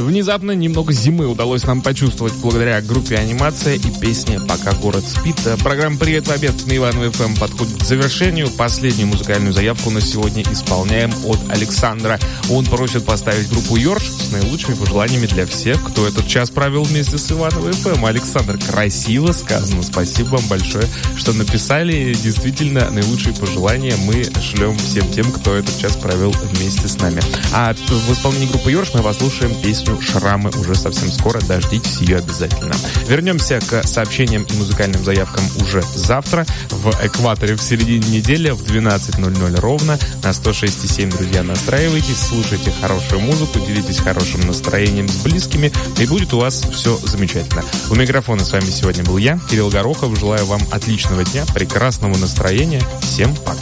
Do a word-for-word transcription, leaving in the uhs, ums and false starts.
Внезапно немного зимы удалось нам почувствовать благодаря группе «Анимация» и песне «Пока город спит». Программа «Привет в обед» на Иваново эф эм подходит к завершению. Последнюю музыкальную заявку на сегодня исполняем от Александра. Он просит поставить группу «Йорш» с наилучшими пожеланиями для всех, кто этот час провел вместе с Иваново эф эм. Александр, красиво сказано. Спасибо вам большое, что написали. Действительно, наилучшие пожелания мы шлем всем тем, кто этот час провел вместе с нами. А в исполнении группы «Йорш» мы послушаем песню «Шрамы» уже совсем скоро. Дождитесь ее обязательно. Вернемся к сообщениям и музыкальным заявкам уже завтра в экваторе в середине недели в двенадцать ноль ноль ровно на сто шесть и семь. Друзья, настраивайтесь, слушайте хорошую музыку, делитесь хорошим настроением с близкими, и будет у вас все замечательно. У микрофона с вами сегодня был я, Кирилл Горохов. Желаю вам отличного дня, прекрасного настроения. Всем пока.